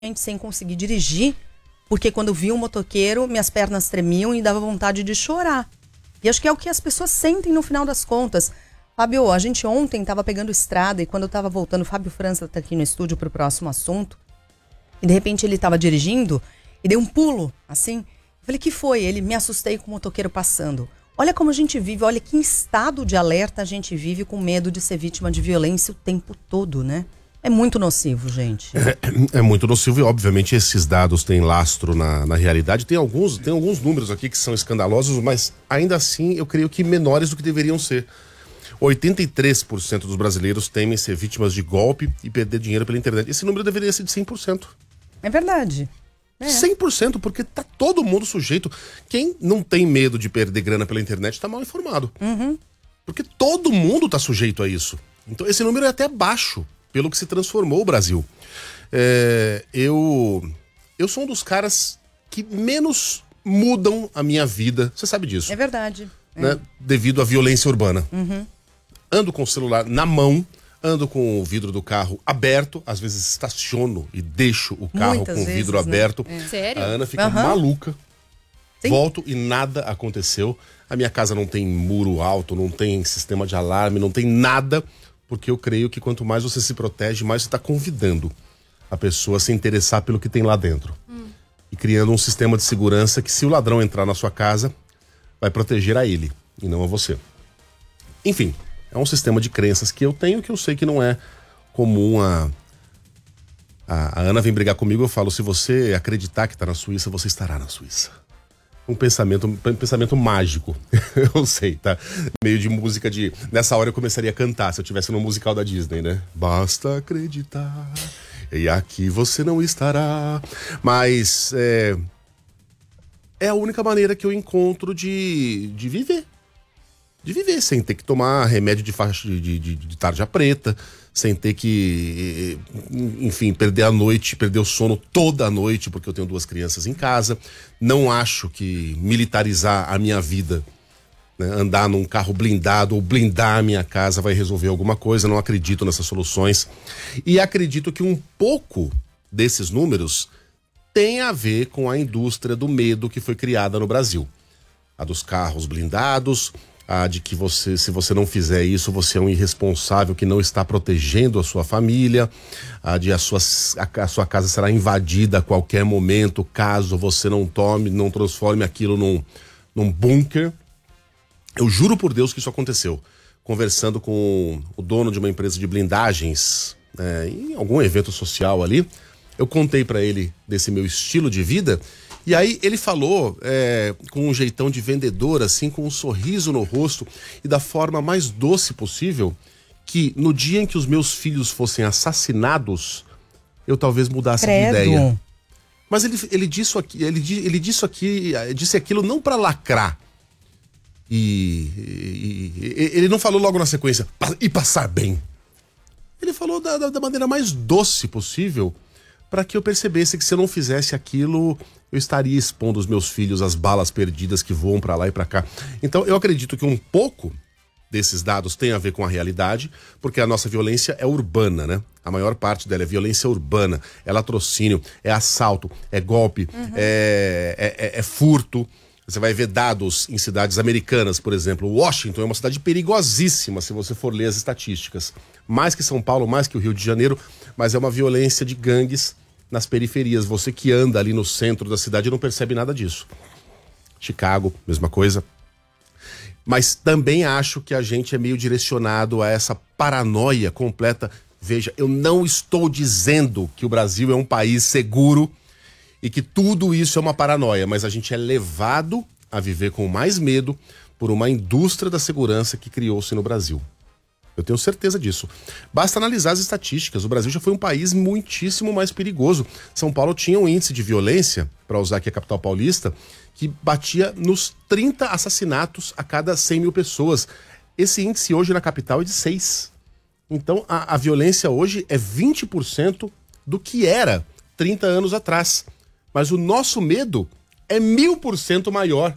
sem conseguir dirigir, porque quando vi um motoqueiro, minhas pernas tremiam e dava vontade de chorar. E acho que é o que as pessoas sentem no final das contas. Fábio, a gente ontem estava pegando estrada e quando eu estava voltando, o Fábio França está aqui no estúdio para o próximo assunto, e de repente ele estava dirigindo e deu um pulo, assim. Eu falei, que foi? Ele, me assustei com o motoqueiro passando. Olha como a gente vive, olha que estado de alerta a gente vive com medo de ser vítima de violência o tempo todo, né? É muito nocivo, gente. É muito nocivo e, obviamente, esses dados têm lastro na realidade. Tem alguns números aqui que são escandalosos, mas ainda assim eu creio que menores do que deveriam ser. 83% dos brasileiros temem ser vítimas de golpe e perder dinheiro pela internet. Esse número deveria ser de 100%. É verdade. 100%, porque tá todo mundo sujeito. Quem não tem medo de perder grana pela internet tá mal informado. Uhum. Porque todo mundo tá sujeito a isso. Então esse número é até baixo, pelo que se transformou o Brasil. Eu sou um dos caras que menos mudam a minha vida. Você sabe disso. É verdade. Né? Devido à violência urbana. Uhum. Ando com o celular na mão, ando com o vidro do carro aberto, às vezes estaciono e deixo o carro Muitas com o vidro vezes, aberto. né? Sério? A Ana fica maluca. Sim. Volto e nada aconteceu. A minha casa não tem muro alto, não tem sistema de alarme, não tem nada, porque eu creio que quanto mais você se protege, mais você está convidando a pessoa a se interessar pelo que tem lá dentro. E criando um sistema de segurança que, se o ladrão entrar na sua casa, vai proteger a ele e não a você. Enfim, é um sistema de crenças que eu tenho, que eu sei que não é comum a Ana vem brigar comigo, eu falo, se você acreditar que está na Suíça, você estará na Suíça. Um pensamento mágico, eu sei, tá? Meio de música de... Nessa hora eu começaria a cantar, se eu tivesse no musical da Disney, né? Basta acreditar, e aqui você não estará. Mas é a única maneira que eu encontro de viver. De viver, sem ter que tomar remédio de tarja preta, sem ter que, enfim, perder a noite, perder o sono toda a noite, porque eu tenho 2 crianças em casa. Não acho que militarizar a minha vida, né, andar num carro blindado ou blindar a minha casa vai resolver alguma coisa. Não acredito nessas soluções. E acredito que um pouco desses números tem a ver com a indústria do medo que foi criada no Brasil. A dos carros blindados, a de que se você não fizer isso, você é um irresponsável que não está protegendo a sua família, a de a sua casa será invadida a qualquer momento, caso você não transforme aquilo num bunker. Eu juro por Deus que isso aconteceu. Conversando com o dono de uma empresa de blindagens, em algum evento social ali, eu contei para ele desse meu estilo de vida. E aí ele falou com um jeitão de vendedor, assim, com um sorriso no rosto e da forma mais doce possível, que no dia em que os meus filhos fossem assassinados, eu talvez mudasse de ideia. Mas ele disse aquilo não para lacrar. E ele não falou logo na sequência, e passar bem. Ele falou da maneira mais doce possível, para que eu percebesse que se eu não fizesse aquilo, eu estaria expondo os meus filhos às balas perdidas que voam para lá e para cá. Então eu acredito que um pouco desses dados tem a ver com a realidade, porque a nossa violência é urbana, né? A maior parte dela é violência urbana, é latrocínio, é assalto, é golpe, é furto. Você vai ver dados em cidades americanas, por exemplo. Washington é uma cidade perigosíssima, se você for ler as estatísticas. Mais que São Paulo, mais que o Rio de Janeiro, mas é uma violência de gangues nas periferias. Você que anda ali no centro da cidade não percebe nada disso. Chicago, mesma coisa. Mas também acho que a gente é meio direcionado a essa paranoia completa. Veja, eu não estou dizendo que o Brasil é um país seguro e que tudo isso é uma paranoia, mas a gente é levado a viver com mais medo por uma indústria da segurança que criou-se no Brasil. Eu tenho certeza disso. Basta analisar as estatísticas. O Brasil já foi um país muitíssimo mais perigoso. São Paulo tinha um índice de violência, para usar aqui a capital paulista, que batia nos 30 assassinatos a cada 100 mil pessoas. Esse índice hoje na capital é de 6. Então a violência hoje é 20% do que era 30 anos atrás. Mas o nosso medo é 1000% maior.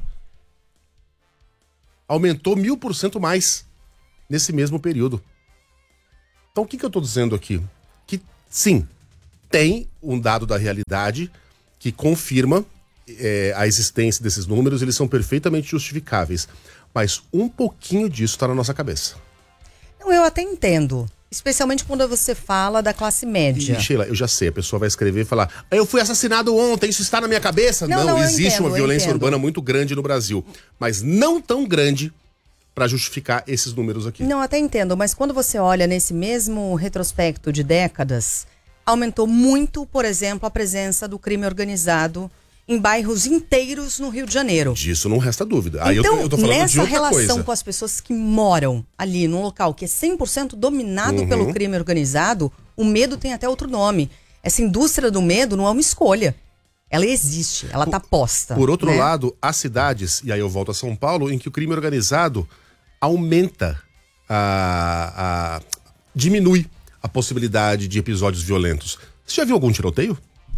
Aumentou 1000% mais nesse mesmo período. Então o que eu estou dizendo aqui? Que sim, tem um dado da realidade que confirma a existência desses números, eles são perfeitamente justificáveis. Mas um pouquinho disso está na nossa cabeça. Não, eu até entendo. Especialmente quando você fala da classe média. E, Sheila, eu já sei, a pessoa vai escrever e falar: eu fui assassinado ontem, isso está na minha cabeça? Não, existe uma violência urbana muito grande no Brasil. Mas não tão grande para justificar esses números aqui. Não, até entendo, mas quando você olha nesse mesmo retrospecto de décadas, aumentou muito, por exemplo, a presença do crime organizado em bairros inteiros no Rio de Janeiro. Disso não resta dúvida. Aí então, eu tô falando de outra relação coisa. com as pessoas que moram ali num local que é 100% dominado pelo crime organizado, o medo tem até outro nome. Essa indústria do medo não é uma escolha. Ela existe, ela tá posta. Por outro lado, há cidades, e aí eu volto a São Paulo, em que o crime organizado aumenta, diminui a possibilidade de episódios violentos. Você já viu algum tiroteio?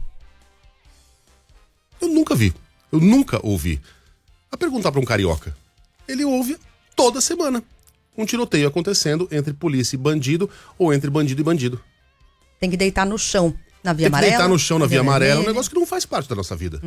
Eu nunca vi. Eu nunca ouvi. A perguntar para um carioca. Ele ouve toda semana um tiroteio acontecendo entre polícia e bandido ou entre bandido e bandido. Tem que deitar no chão na Via Amarela. Tem que deitar no chão na Via Amarela. É um negócio que não faz parte da nossa vida.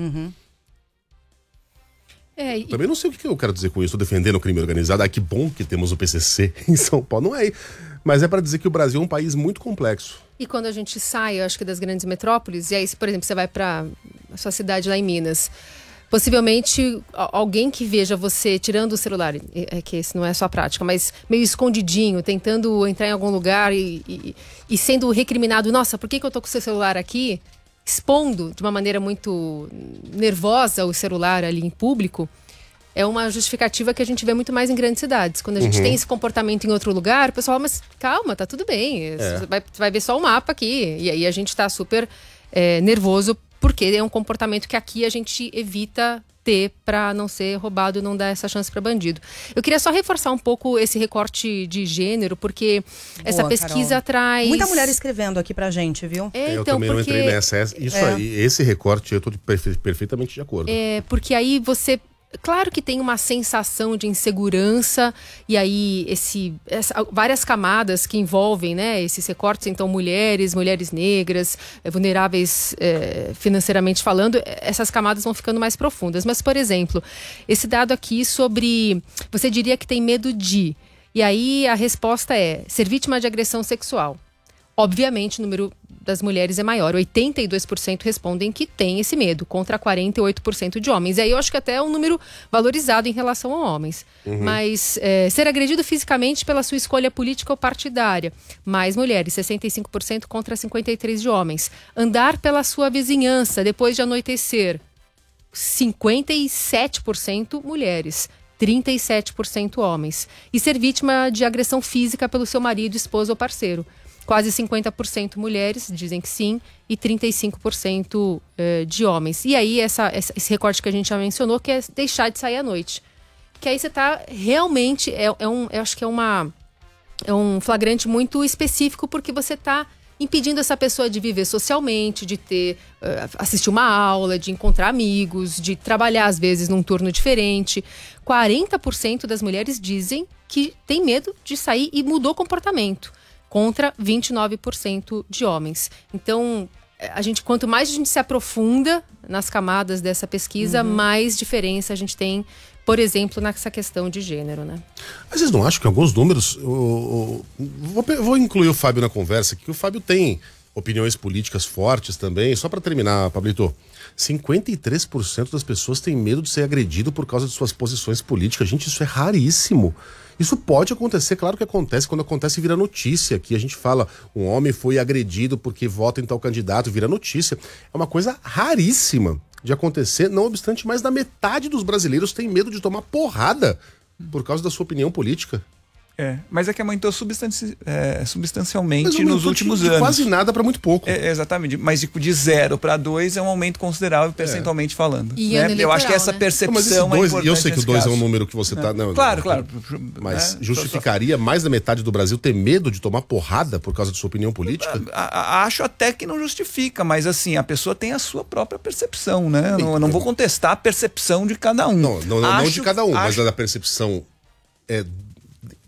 Também não sei o que eu quero dizer com isso. Tô defendendo o crime organizado. Que bom que temos o PCC em São Paulo. Não é. Mas é para dizer que o Brasil é um país muito complexo. E quando a gente sai, eu acho que das grandes metrópoles, e aí, por exemplo, você vai para a sua cidade lá em Minas, possivelmente alguém que veja você tirando o celular, é que esse não é a sua prática, mas meio escondidinho, tentando entrar em algum lugar e sendo recriminado, nossa, por que eu tô com o seu celular aqui? Expondo de uma maneira muito nervosa o celular ali em público, é uma justificativa que a gente vê muito mais em grandes cidades. Quando a gente tem esse comportamento em outro lugar, o pessoal, mas calma, tá tudo bem. Você vai ver só o mapa aqui. E aí a gente tá super nervoso, porque é um comportamento que aqui a gente evita ter para não ser roubado e não dar essa chance para bandido. Eu queria só reforçar um pouco esse recorte de gênero, porque essa pesquisa Carol. Traz... Muita mulher escrevendo aqui pra gente, viu? Eu também não entrei nessa. Aí, esse recorte eu tô perfeitamente de acordo. Porque aí você... Claro que tem uma sensação de insegurança e aí várias camadas que envolvem, né, esses recortes, então mulheres negras, vulneráveis financeiramente falando, essas camadas vão ficando mais profundas. Mas, por exemplo, esse dado aqui sobre, você diria que tem medo de, e aí a resposta é ser vítima de agressão sexual. Obviamente, o número das mulheres é maior. 82% respondem que tem esse medo, contra 48% de homens. E aí eu acho que até é um número valorizado em relação a homens. Mas ser agredido fisicamente pela sua escolha política ou partidária. Mais mulheres, 65% contra 53% de homens. Andar pela sua vizinhança depois de anoitecer, 57% mulheres. 37% homens. E ser vítima de agressão física pelo seu marido, esposa ou parceiro. Quase 50% mulheres dizem que sim e 35% de homens. E aí esse recorte que a gente já mencionou, que é deixar de sair à noite. Que aí você está realmente, eu acho que é um flagrante muito específico, porque você está impedindo essa pessoa de viver socialmente, de assistir uma aula, de encontrar amigos, de trabalhar às vezes num turno diferente. 40% das mulheres dizem que tem medo de sair e mudou comportamento, contra 29% de homens. Então, quanto mais a gente se aprofunda nas camadas dessa pesquisa, mais diferença a gente tem, por exemplo, nessa questão de gênero, né? Mas vocês não acham que alguns números... Vou incluir o Fábio na conversa, que o Fábio tem opiniões políticas fortes também. Só para terminar, Pablito, 53% das pessoas têm medo de ser agredido por causa de suas posições políticas. Gente, isso é raríssimo. Isso pode acontecer, claro que acontece, quando acontece vira notícia, que a gente fala, um homem foi agredido porque vota em tal candidato, vira notícia. É uma coisa raríssima de acontecer, não obstante, mais da metade dos brasileiros tem medo de tomar porrada por causa da sua opinião política. Mas é que aumentou substancialmente nos últimos anos. Quase nada para muito pouco. Exatamente, mas de 0 para 2 é um aumento considerável percentualmente falando. E né? Eu acho que essa percepção é importante. Eu sei que o 2 é um número que você tá... Não, claro. Mas justificaria mais da metade do Brasil ter medo de tomar porrada por causa de sua opinião política? Acho até que não justifica, mas assim, a pessoa tem a sua própria percepção, né? Eu não vou contestar a percepção de cada um. Não de cada um, mas a percepção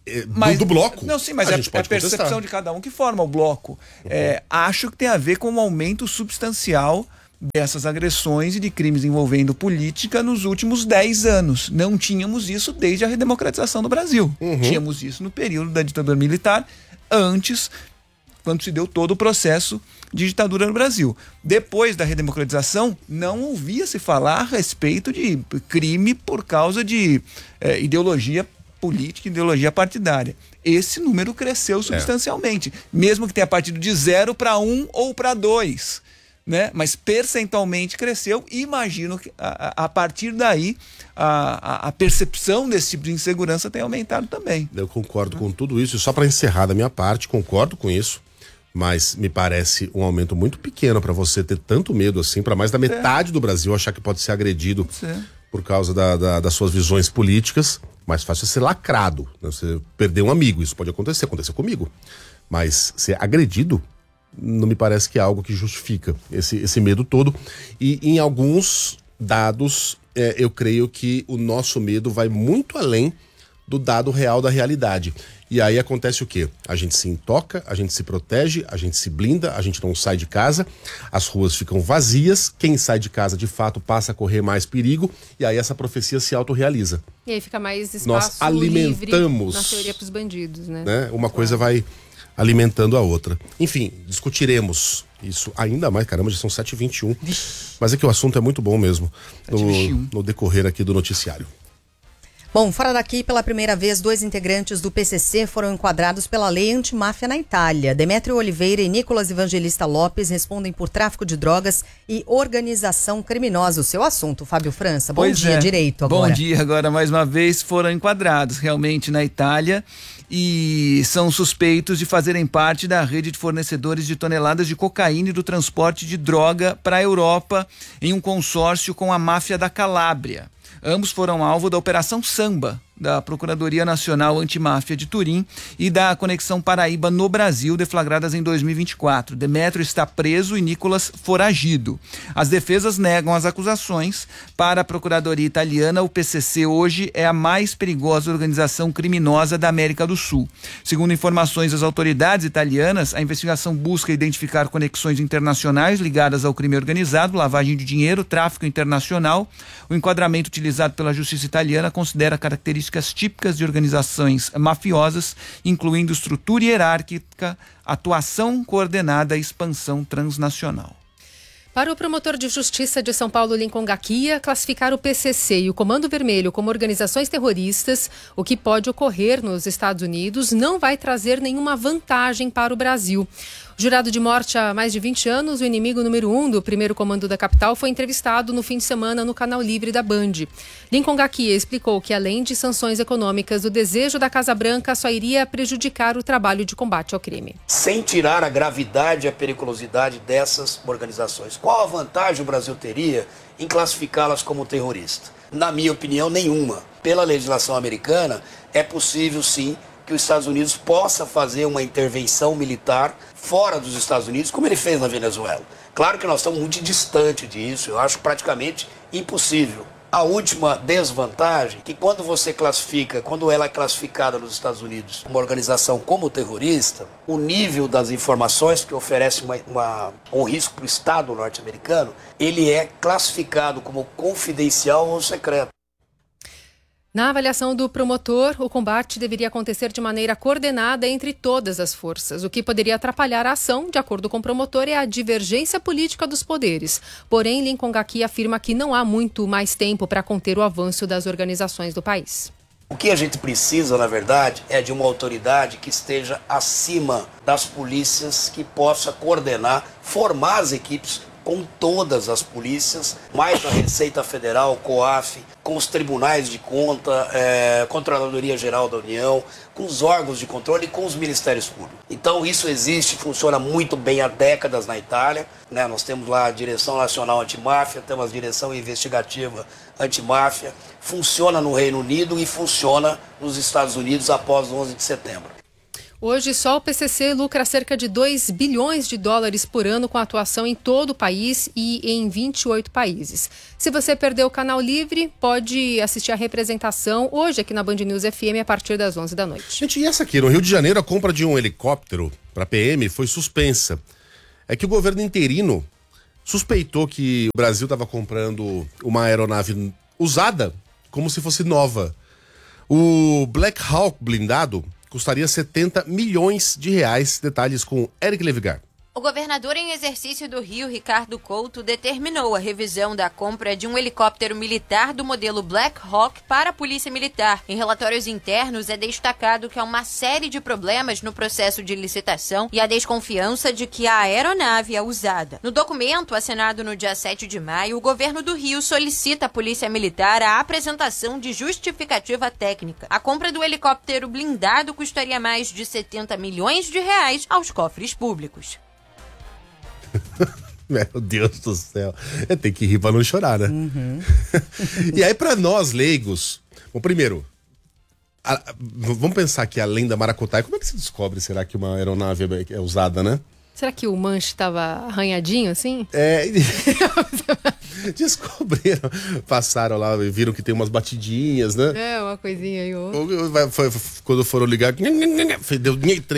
do bloco. Não, sim, mas é a percepção de cada um que forma o bloco. Acho que tem a ver com um aumento substancial dessas agressões e de crimes envolvendo política nos últimos 10 anos. Não tínhamos isso desde a redemocratização do Brasil. Tínhamos isso no período da ditadura militar, antes, quando se deu todo o processo de ditadura no Brasil. Depois da redemocratização, não ouvia-se falar a respeito de crime por causa de ideologia política, ideologia partidária. Esse número cresceu substancialmente, mesmo que tenha partido de 0 para 1 ou para 2, né? Mas percentualmente cresceu, e imagino que a partir daí a percepção desse tipo de insegurança tem aumentado também. Eu concordo com tudo isso, e só para encerrar da minha parte, concordo com isso, mas me parece um aumento muito pequeno para você ter tanto medo assim, para mais da metade do Brasil achar que pode ser agredido por causa das suas visões políticas. Mais fácil é ser lacrado, né? Você perder um amigo, isso pode acontecer comigo, mas ser agredido não me parece que é algo que justifica esse medo todo. E em alguns dados eu creio que o nosso medo vai muito além do dado real da realidade. E aí acontece o quê? A gente se intoca, a gente se protege, a gente se blinda, a gente não sai de casa, as ruas ficam vazias, quem sai de casa de fato passa a correr mais perigo, e aí essa profecia se autorrealiza. E aí fica mais espaço Nós alimentamos, livre, na teoria, para os bandidos, né? Uma coisa vai alimentando a outra. Enfim, discutiremos isso ainda mais. Caramba, já são 7h21. Mas é que o assunto é muito bom mesmo no decorrer aqui do noticiário. Bom, fora daqui, pela primeira vez, 2 integrantes do PCC foram enquadrados pela lei antimáfia na Itália. Demétrio Oliveira e Nicolas Evangelista Lopes respondem por tráfico de drogas e organização criminosa. O seu assunto, Fábio França. Bom dia, direito agora. Bom dia, agora mais uma vez foram enquadrados realmente na Itália e são suspeitos de fazerem parte da rede de fornecedores de toneladas de cocaína e do transporte de droga para a Europa em um consórcio com a máfia da Calábria. Ambos foram alvo da Operação Samba, da Procuradoria Nacional Antimáfia de Turim e da Conexão Paraíba no Brasil, deflagradas em 2024. Demétrio está preso e Nicolas foragido. As defesas negam as acusações. Para a Procuradoria Italiana, o PCC hoje é a mais perigosa organização criminosa da América do Sul. Segundo informações das autoridades italianas, a investigação busca identificar conexões internacionais ligadas ao crime organizado, lavagem de dinheiro, tráfico internacional. O enquadramento utilizado pela Justiça italiana considera características típicas de organizações mafiosas, incluindo estrutura hierárquica, atuação coordenada e expansão transnacional. Para o promotor de justiça de São Paulo, Lincoln Gaquia, classificar o PCC e o Comando Vermelho como organizações terroristas, o que pode ocorrer nos Estados Unidos, não vai trazer nenhuma vantagem para o Brasil. Jurado de morte há mais de 20 anos, o inimigo número 1 do primeiro comando da capital foi entrevistado no fim de semana no Canal Livre da Band. Lincoln Gaquia explicou que, além de sanções econômicas, o desejo da Casa Branca só iria prejudicar o trabalho de combate ao crime. Sem tirar a gravidade e a periculosidade dessas organizações, qual a vantagem o Brasil teria em classificá-las como terrorista? Na minha opinião, nenhuma. Pela legislação americana, é possível sim que os Estados Unidos possa fazer uma intervenção militar fora dos Estados Unidos, como ele fez na Venezuela. Claro que nós estamos muito distante disso, eu acho praticamente impossível. A última desvantagem é que quando ela é classificada nos Estados Unidos uma organização como terrorista, o nível das informações que oferece um risco para o Estado norte-americano, ele é classificado como confidencial ou secreto. Na avaliação do promotor, o combate deveria acontecer de maneira coordenada entre todas as forças. O que poderia atrapalhar a ação, de acordo com o promotor, é a divergência política dos poderes. Porém, Lincoln Gaquia afirma que não há muito mais tempo para conter o avanço das organizações do país. O que a gente precisa, na verdade, é de uma autoridade que esteja acima das polícias, que possa coordenar, formar as equipes com todas as polícias, mais a Receita Federal, COAF, com os tribunais de conta, Controladoria Geral da União, com os órgãos de controle e com os ministérios públicos. Então isso existe, funciona muito bem há décadas na Itália, né? Nós temos lá a Direção Nacional Antimáfia, temos a Direção Investigativa Antimáfia, funciona no Reino Unido e funciona nos Estados Unidos após o 11 de setembro. Hoje, só o PCC lucra cerca de 2 bilhões de dólares por ano com atuação em todo o país e em 28 países. Se você perdeu o Canal Livre, pode assistir a representação hoje aqui na Band News FM a partir das 11 da noite. Gente, e essa aqui? No Rio de Janeiro, a compra de um helicóptero para a PM foi suspensa. É que o governo interino suspeitou que o Brasil estava comprando uma aeronave usada como se fosse nova. O Black Hawk blindado custaria 70 milhões de reais. Detalhes com Eric Levigar. O governador em exercício do Rio, Ricardo Couto, determinou a revisão da compra de um helicóptero militar do modelo Black Hawk para a Polícia Militar. Em relatórios internos, é destacado que há uma série de problemas no processo de licitação e a desconfiança de que a aeronave é usada. No documento, assinado no dia 7 de maio, o governo do Rio solicita à Polícia Militar a apresentação de justificativa técnica. A compra do helicóptero blindado custaria mais de 70 milhões de reais aos cofres públicos. Meu Deus do céu. Tem que rir pra não chorar, né? E aí, pra nós leigos, bom, primeiro, vamos pensar que além da maracutaia, como é que se descobre, será que uma aeronave é usada, né? Será que o manche estava arranhadinho assim? Descobriram, passaram lá e viram que tem umas batidinhas, né? É, uma coisinha aí. Quando foram ligar, deu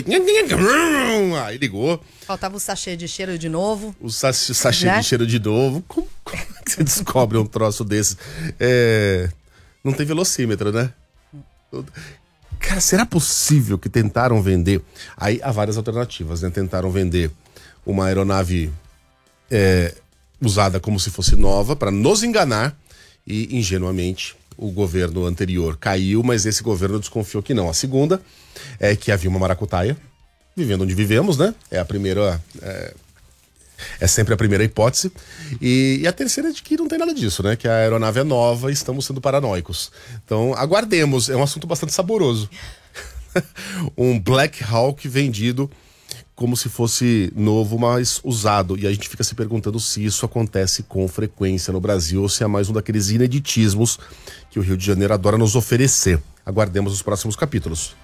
aí ligou. Faltava o sachê de cheiro de novo. O sachê de cheiro de novo. Como é que você descobre um troço desse? Não tem velocímetro, né? Cara, será possível que tentaram vender? Aí há várias alternativas, né? Tentaram vender uma aeronave usada como se fosse nova para nos enganar e, ingenuamente, o governo anterior caiu, mas esse governo desconfiou que não. A segunda é que havia uma maracutaia, vivendo onde vivemos, né? É a primeira... É sempre a primeira hipótese. E a terceira é de que não tem nada disso, né? Que a aeronave é nova e estamos sendo paranoicos. Então, aguardemos. É um assunto bastante saboroso. Um Black Hawk vendido como se fosse novo, mas usado. E a gente fica se perguntando se isso acontece com frequência no Brasil ou se é mais um daqueles ineditismos que o Rio de Janeiro adora nos oferecer. Aguardemos os próximos capítulos.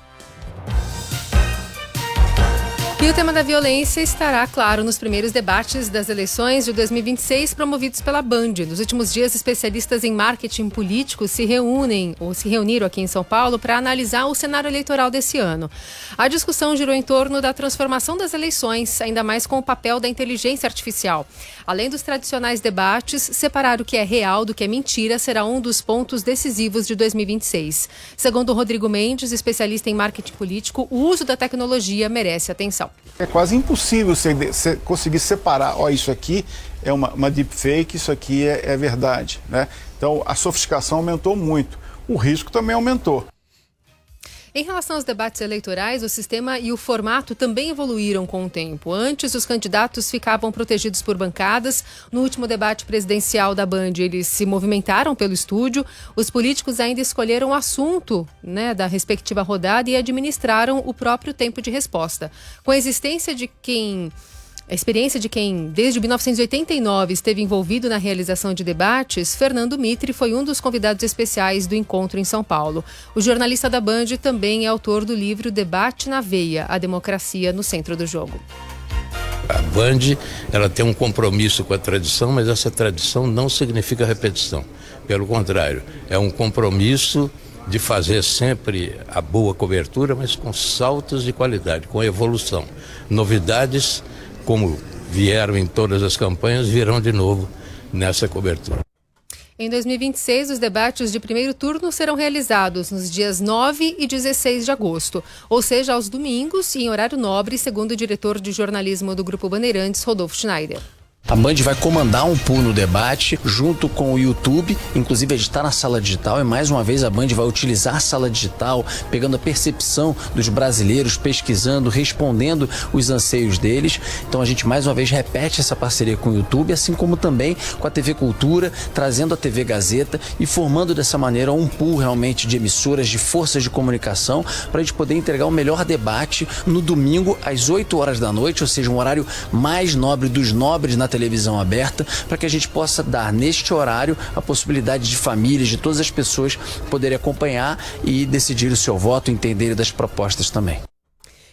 E o tema da violência estará, claro, nos primeiros debates das eleições de 2026 promovidos pela Band. Nos últimos dias, especialistas em marketing político se reuniram aqui em São Paulo para analisar o cenário eleitoral desse ano. A discussão girou em torno da transformação das eleições, ainda mais com o papel da inteligência artificial. Além dos tradicionais debates, separar o que é real do que é mentira será um dos pontos decisivos de 2026. Segundo Rodrigo Mendes, especialista em marketing político, o uso da tecnologia merece atenção. É quase impossível você conseguir separar, isso aqui é uma deepfake, isso aqui é verdade, né? Então a sofisticação aumentou muito, o risco também aumentou. Em relação aos debates eleitorais, o sistema e o formato também evoluíram com o tempo. Antes, os candidatos ficavam protegidos por bancadas. No último debate presidencial da Band, eles se movimentaram pelo estúdio. Os políticos ainda escolheram o assunto, da respectiva rodada e administraram o próprio tempo de resposta. Com a experiência de quem, desde 1989, esteve envolvido na realização de debates, Fernando Mitre foi um dos convidados especiais do encontro em São Paulo. O jornalista da Band também é autor do livro Debate na Veia, a democracia no centro do jogo. A Band, ela tem um compromisso com a tradição, mas essa tradição não significa repetição. Pelo contrário, é um compromisso de fazer sempre a boa cobertura, mas com saltos de qualidade, com evolução. Novidades, como vieram em todas as campanhas, virão de novo nessa cobertura. Em 2026, os debates de primeiro turno serão realizados nos dias 9 e 16 de agosto, ou seja, aos domingos e em horário nobre, segundo o diretor de jornalismo do Grupo Bandeirantes, Rodolfo Schneider. A Band vai comandar um pool no debate junto com o YouTube, inclusive a gente está na sala digital e mais uma vez a Band vai utilizar a sala digital, pegando a percepção dos brasileiros, pesquisando, respondendo os anseios deles. Então a gente mais uma vez repete essa parceria com o YouTube, assim como também com a TV Cultura, trazendo a TV Gazeta e formando dessa maneira um pool realmente de emissoras, de forças de comunicação, para a gente poder entregar o melhor debate no domingo às 8 horas da noite, ou seja, um horário mais nobre dos nobres na televisão aberta, para que a gente possa dar neste horário a possibilidade de famílias, de todas as pessoas poderem acompanhar e decidir o seu voto, entender das propostas também.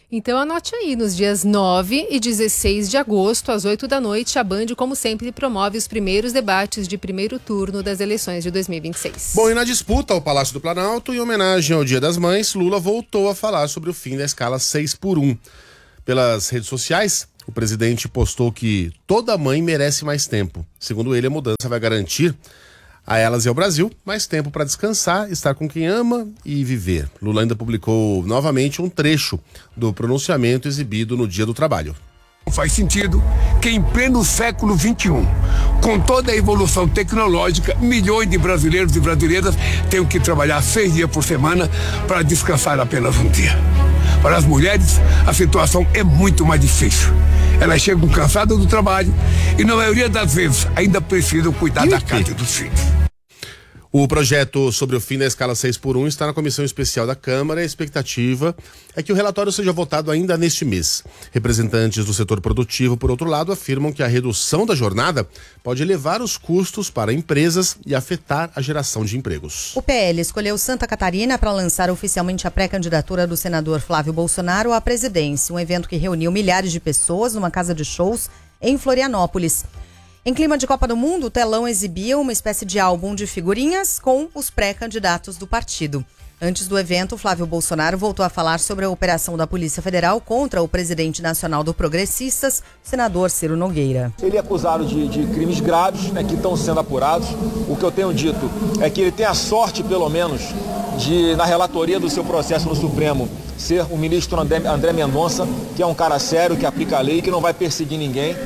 Então anote aí, nos dias 9 e 16 de agosto, às 8 da noite, a Band, como sempre, promove os primeiros debates de primeiro turno das eleições de 2026. Bom, e na disputa ao Palácio do Planalto, em homenagem ao Dia das Mães, Lula voltou a falar sobre o fim da escala 6x1. Pelas redes sociais, o presidente postou que toda mãe merece mais tempo. Segundo ele, a mudança vai garantir a elas e ao Brasil mais tempo para descansar, estar com quem ama e viver. Lula ainda publicou novamente um trecho do pronunciamento exibido no Dia do Trabalho. Faz sentido que em pleno século XXI, com toda a evolução tecnológica, milhões de brasileiros e brasileiras tenham que trabalhar 6 dias por semana para descansar apenas um dia. Para as mulheres, a situação é muito mais difícil. Elas chegam cansadas do trabalho e, na maioria das vezes, ainda precisam cuidar da casa e dos filhos. O projeto sobre o fim da escala 6x1 está na comissão especial da Câmara e a expectativa é que o relatório seja votado ainda neste mês. Representantes do setor produtivo, por outro lado, afirmam que a redução da jornada pode elevar os custos para empresas e afetar a geração de empregos. O PL escolheu Santa Catarina para lançar oficialmente a pré-candidatura do senador Flávio Bolsonaro à presidência, um evento que reuniu milhares de pessoas numa casa de shows em Florianópolis. Em clima de Copa do Mundo, o telão exibia uma espécie de álbum de figurinhas com os pré-candidatos do partido. Antes do evento, Flávio Bolsonaro voltou a falar sobre a operação da Polícia Federal contra o presidente nacional do Progressistas, senador Ciro Nogueira. Ele é acusado de crimes graves, que estão sendo apurados. O que eu tenho dito é que ele tem a sorte, pelo menos, de, na relatoria do seu processo no Supremo, ser o ministro André Mendonça, que é um cara sério, que aplica a lei e que não vai perseguir ninguém.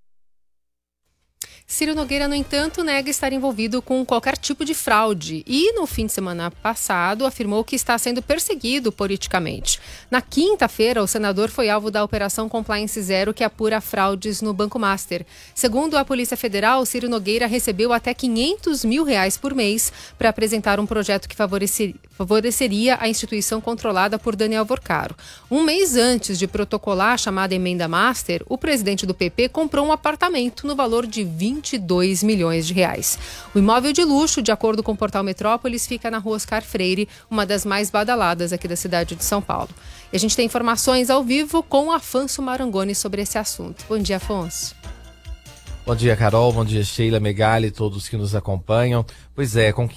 Ciro Nogueira, no entanto, nega estar envolvido com qualquer tipo de fraude e, no fim de semana passado, afirmou que está sendo perseguido politicamente. Na quinta-feira, o senador foi alvo da Operação Compliance Zero, que apura fraudes no Banco Master. Segundo a Polícia Federal, Ciro Nogueira recebeu até R$500 mil por mês para apresentar um projeto que favoreceria a instituição controlada por Daniel Vorcaro. Um mês antes de protocolar a chamada emenda Master, o presidente do PP comprou um apartamento no valor de R$22 milhões. O imóvel de luxo, de acordo com o portal Metrópolis, fica na rua Oscar Freire, uma das mais badaladas aqui da cidade de São Paulo. E a gente tem informações ao vivo com o Afonso Marangoni sobre esse assunto. Bom dia, Afonso. Bom dia, Carol. Bom dia, Sheila, Megali, todos que nos acompanham. Pois é, com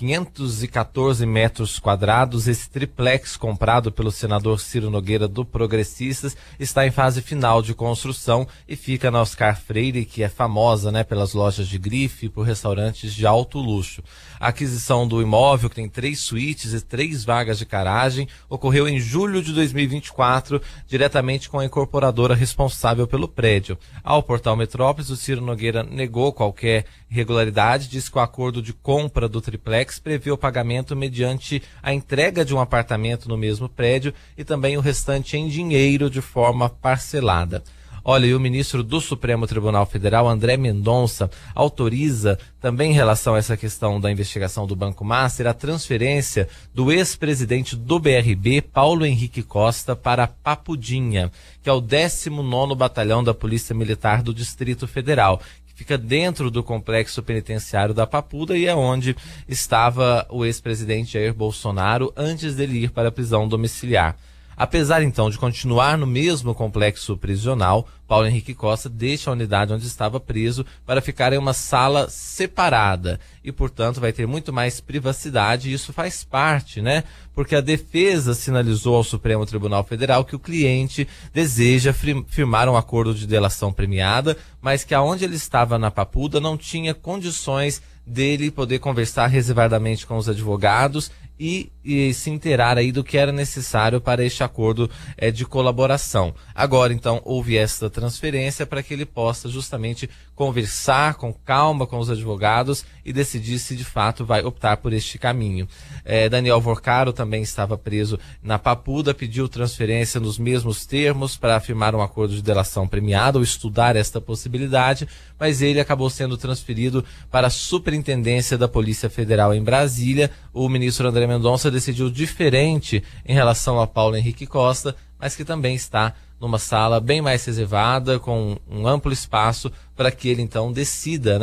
514 metros quadrados, esse triplex comprado pelo senador Ciro Nogueira do Progressistas está em fase final de construção e fica na Oscar Freire, que é famosa, pelas lojas de grife e por restaurantes de alto luxo. A aquisição do imóvel, que tem 3 suítes e 3 vagas de garagem, ocorreu em julho de 2024, diretamente com a incorporadora responsável pelo prédio. Ao portal Metrópolis, o Ciro Nogueira negou qualquer irregularidade, disse que o acordo de compra do triplex prevê o pagamento mediante a entrega de um apartamento no mesmo prédio e também o restante em dinheiro de forma parcelada. Olha, e o ministro do Supremo Tribunal Federal, André Mendonça, autoriza também em relação a essa questão da investigação do Banco Master, a transferência do ex-presidente do BRB, Paulo Henrique Costa, para Papudinha, que é o 19º Batalhão da Polícia Militar do Distrito Federal. Fica dentro do complexo penitenciário da Papuda e é onde estava o ex-presidente Jair Bolsonaro antes dele ir para a prisão domiciliar. Apesar, então, de continuar no mesmo complexo prisional, Paulo Henrique Costa deixa a unidade onde estava preso para ficar em uma sala separada e, portanto, vai ter muito mais privacidade e isso faz parte, Porque a defesa sinalizou ao Supremo Tribunal Federal que o cliente deseja firmar um acordo de delação premiada, mas que aonde ele estava na Papuda não tinha condições dele poder conversar reservadamente com os advogados e se inteirar aí do que era necessário para este acordo de colaboração. Agora, então, houve esta transferência para que ele possa justamente conversar com calma com os advogados e decidir se de fato vai optar por este caminho. Daniel Vorcaro também estava preso na Papuda, pediu transferência nos mesmos termos para firmar um acordo de delação premiada ou estudar esta possibilidade, mas ele acabou sendo transferido para a Superintendência da Polícia Federal em Brasília. O ministro André Mendonça decidiu diferente em relação a Paulo Henrique Costa, mas que também está numa sala bem mais reservada, com um amplo espaço para que ele então decida,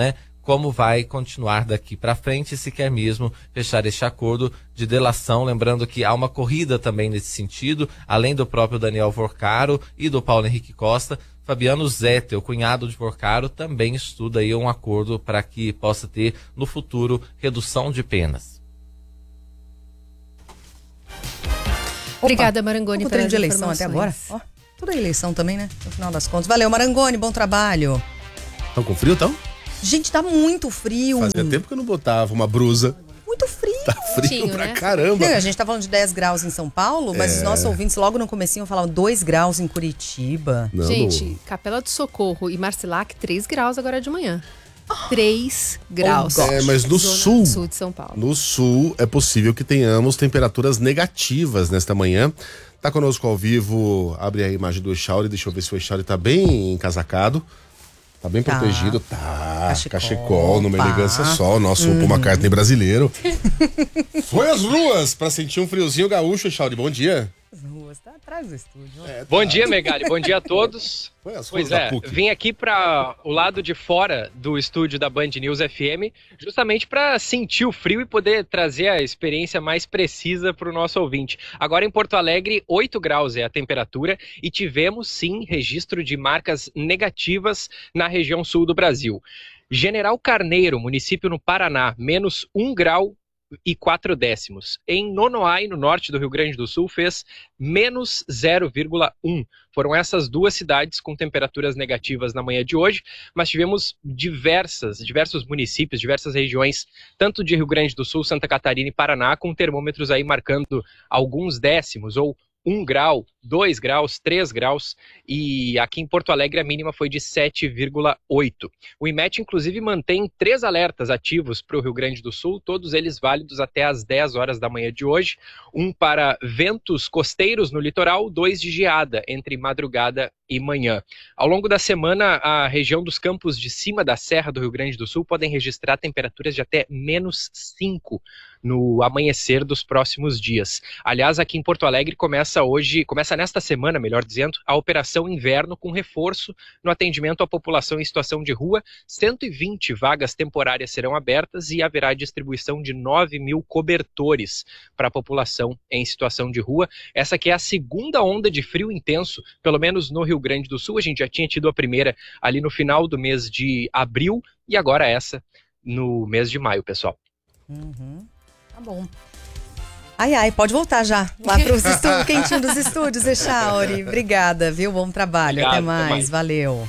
como vai continuar daqui para frente, se quer mesmo fechar este acordo de delação. Lembrando que há uma corrida também nesse sentido, além do próprio Daniel Vorcaro e do Paulo Henrique Costa. Fabiano Zetter, o cunhado de Vorcaro, também estuda aí um acordo para que possa ter no futuro redução de penas. Obrigada, Marangoni, pela de eleição até agora. Ó, tudo é eleição também, né? No final das contas. Valeu, Marangoni, bom trabalho. Estão com frio, então? Gente, tá muito frio. Fazia tempo que eu não botava uma blusa. Muito frio. Tá frio pra caramba. Não, a gente tá falando de 10 graus em São Paulo, mas os nossos ouvintes logo no comecinho falavam 2 graus em Curitiba. Não, gente, Capela do Socorro e Marcilac, 3 graus agora de manhã. 3 graus. Mas no sul de São Paulo. No sul é possível que tenhamos temperaturas negativas nesta manhã. Tá conosco ao vivo, abre a imagem do Echauri, deixa eu ver se o Echauri tá bem encasacado. Tá bem protegido, tá. Cachecol, numa elegância só, nosso Paul McCartney brasileiro. Foi às ruas pra sentir um friozinho gaúcho, Echauri, bom dia. As ruas, tá atrás do estúdio. Bom dia, Megali, bom dia a todos. Pois é, vim aqui para o lado de fora do estúdio da Band News FM, justamente para sentir o frio e poder trazer a experiência mais precisa para o nosso ouvinte. Agora em Porto Alegre, 8 graus é a temperatura e tivemos sim registro de marcas negativas na região sul do Brasil. General Carneiro, município no Paraná, menos 1 grau e 4 décimos. Em Nonoai, no norte do Rio Grande do Sul, fez menos 0,1. Foram essas duas cidades com temperaturas negativas na manhã de hoje, mas tivemos diversos municípios, diversas regiões, tanto de Rio Grande do Sul, Santa Catarina e Paraná, com termômetros aí marcando alguns décimos, ou 1 grau, 2 graus, 3 graus, e aqui em Porto Alegre a mínima foi de 7,8. O IMET, inclusive, mantém 3 alertas ativos para o Rio Grande do Sul, todos eles válidos até às 10 horas da manhã de hoje. Um para ventos costeiros no litoral, 2 de geada entre madrugada e manhã. Ao longo da semana, a região dos campos de cima da Serra do Rio Grande do Sul podem registrar temperaturas de até menos 5 no amanhecer dos próximos dias. Aliás, aqui em Porto Alegre começa nesta semana, melhor dizendo, a Operação Inverno com reforço no atendimento à população em situação de rua. 120 vagas temporárias serão abertas e haverá distribuição de 9 mil cobertores para a população em situação de rua. Essa aqui é a segunda onda de frio intenso, pelo menos no Rio Grande do Sul. A gente já tinha tido a primeira ali no final do mês de abril e agora essa no mês de maio, pessoal. Tá bom. Ai, pode voltar já lá pro quentinho dos estúdios, Echauri. Obrigada, viu? Bom trabalho. Obrigado, até mais. Valeu.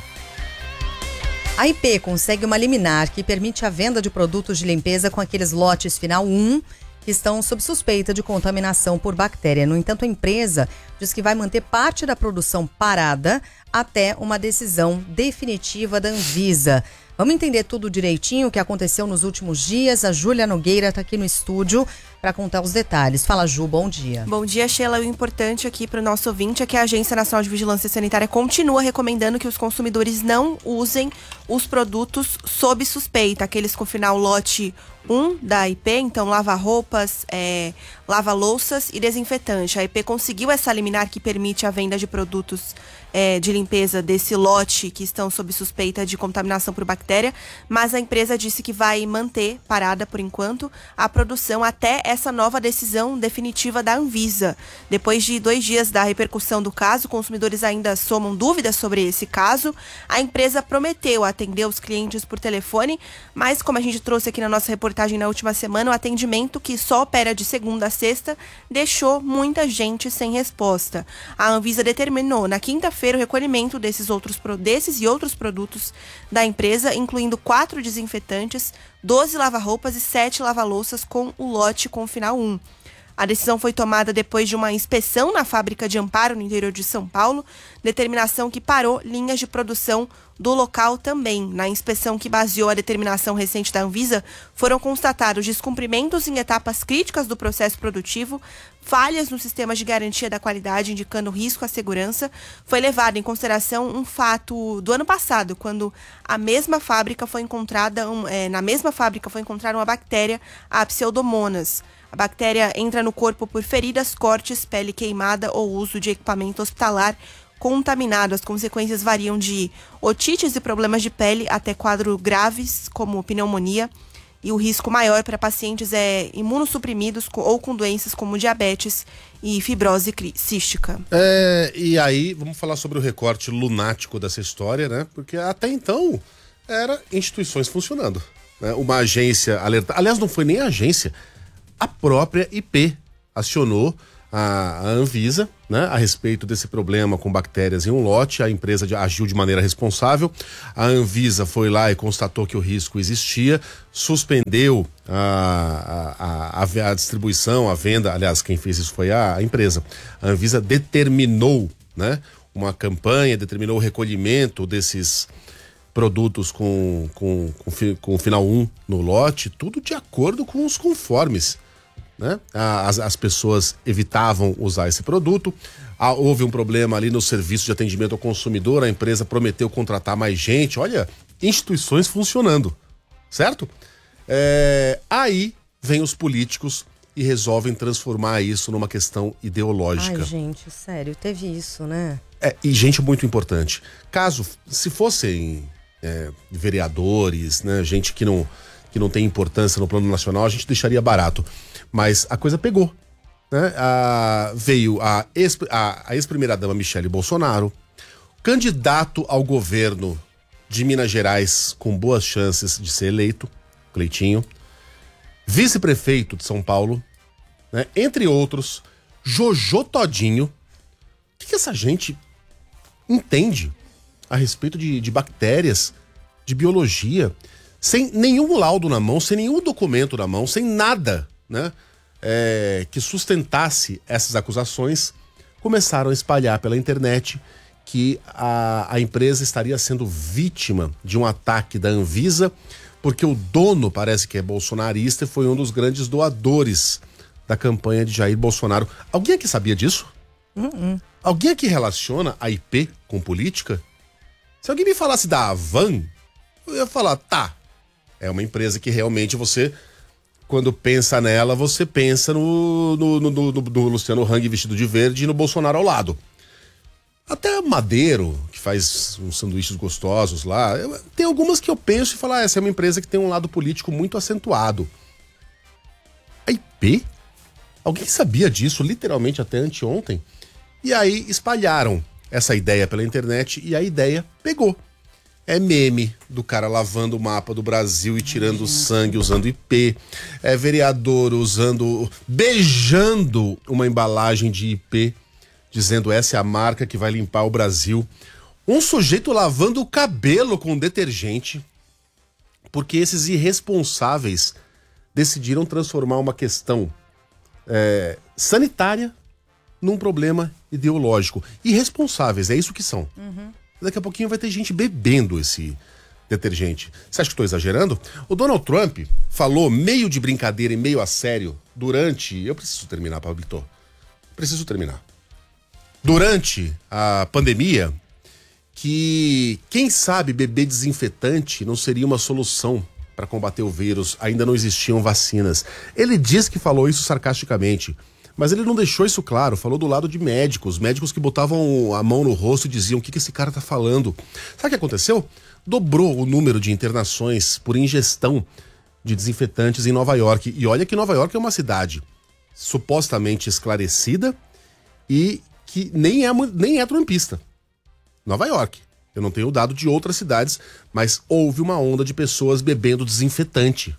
A IP consegue uma liminar que permite a venda de produtos de limpeza com aqueles lotes final 1 que estão sob suspeita de contaminação por bactéria. No entanto, a empresa diz que vai manter parte da produção parada até uma decisão definitiva da Anvisa. Vamos entender tudo direitinho o que aconteceu nos últimos dias. A Júlia Nogueira está aqui no estúdio para contar os detalhes. Fala, Ju, bom dia. Bom dia, Sheila. O importante aqui para o nosso ouvinte é que a Agência Nacional de Vigilância Sanitária continua recomendando que os consumidores não usem os produtos sob suspeita, aqueles com final lote 1 da IP, então lava-roupas, lava-louças e desinfetante. A IP conseguiu essa liminar que permite a venda de produtos de limpeza desse lote que estão sob suspeita de contaminação por bactéria, mas a empresa disse que vai manter parada por enquanto a produção até essa nova decisão definitiva da Anvisa. Depois de 2 dias da repercussão do caso, consumidores ainda somam dúvidas sobre esse caso. A empresa prometeu atender os clientes por telefone, mas como a gente trouxe aqui na nossa reportagem na última semana, o atendimento, que só opera de segunda a sexta, deixou muita gente sem resposta. A Anvisa determinou na quinta-feira o recolhimento desses e outros produtos da empresa, incluindo 4 desinfetantes, 12 lava-roupas e 7 lava-louças com o lote com final 1. A decisão foi tomada depois de uma inspeção na fábrica de Amparo, no interior de São Paulo, determinação que parou linhas de produção do local também. Na inspeção que baseou a determinação recente da Anvisa, foram constatados descumprimentos em etapas críticas do processo produtivo, falhas no sistema de garantia da qualidade, indicando risco à segurança. Foi levado em consideração um fato do ano passado, quando na mesma fábrica foi encontrada uma bactéria, a Pseudomonas. A bactéria entra no corpo por feridas, cortes, pele queimada ou uso de equipamento hospitalar, contaminado. As consequências variam de otites e problemas de pele até quadros graves, como pneumonia. E o risco maior para pacientes é imunossuprimidos ou com doenças como diabetes e fibrose cística. E aí, vamos falar sobre o recorte lunático dessa história, né? Porque até então, era instituições funcionando. Né? Uma agência alerta. Aliás, não foi nem a agência, a própria IP acionou a Anvisa, né, a respeito desse problema com bactérias em um lote. A empresa agiu de maneira responsável. A Anvisa foi lá e constatou que o risco existia, suspendeu a distribuição, a venda. Aliás, quem fez isso foi a empresa. A Anvisa determinou, né, uma campanha, determinou o recolhimento desses produtos com final 1 no lote, tudo de acordo com os conformes. Né? As pessoas evitavam usar esse produto. Houve um problema ali no serviço de atendimento ao consumidor, a empresa prometeu contratar mais gente. Olha, instituições funcionando, certo? Aí vem os políticos e resolvem transformar isso numa questão ideológica. Ai, gente, sério, teve isso, né? E gente muito importante. Se fossem vereadores, né, gente que não tem importância no plano nacional, a gente deixaria barato. Mas a coisa pegou, né? Veio a ex-primeira-dama Michele Bolsonaro, candidato ao governo de Minas Gerais com boas chances de ser eleito, Cleitinho, vice-prefeito de São Paulo, né? Entre outros, Jojo Todinho. O que essa gente entende a respeito de bactérias, de biologia, sem nenhum laudo na mão, sem nenhum documento na mão, sem nada, né, que sustentasse essas acusações? Começaram a espalhar pela internet que a empresa estaria sendo vítima de um ataque da Anvisa, porque o dono parece que é bolsonarista e foi um dos grandes doadores da campanha de Jair Bolsonaro. Alguém aqui sabia disso? Alguém aqui relaciona a IP com política? Se alguém me falasse da Avan, eu ia falar, tá, é uma empresa que realmente você, quando pensa nela, você pensa no Luciano Hang vestido de verde e no Bolsonaro ao lado. Até Madeiro, que faz uns sanduíches gostosos lá, tem algumas que eu penso e falo, essa é uma empresa que tem um lado político muito acentuado. A IP? Alguém sabia disso, literalmente até anteontem? E aí espalharam essa ideia pela internet e a ideia pegou. É meme do cara lavando o mapa do Brasil e tirando sangue usando IP. É vereador beijando uma embalagem de IP, dizendo essa é a marca que vai limpar o Brasil. Um sujeito lavando o cabelo com detergente, porque esses irresponsáveis decidiram transformar uma questão sanitária num problema ideológico. Irresponsáveis, é isso que são. Daqui a pouquinho vai ter gente bebendo esse detergente. Você acha que estou exagerando? O Donald Trump falou meio de brincadeira e meio a sério durante... Eu preciso terminar, Pablito. Preciso terminar. Durante a pandemia, que quem sabe beber desinfetante não seria uma solução para combater o vírus. Ainda não existiam vacinas. Ele disse que falou isso sarcasticamente. Mas ele não deixou isso claro, falou do lado de médicos que botavam a mão no rosto e diziam o que esse cara tá falando. Sabe o que aconteceu? Dobrou o número de internações por ingestão de desinfetantes em Nova York. E olha que Nova York é uma cidade supostamente esclarecida e que nem é trumpista. Nova York. Eu não tenho dado de outras cidades, mas houve uma onda de pessoas bebendo desinfetante.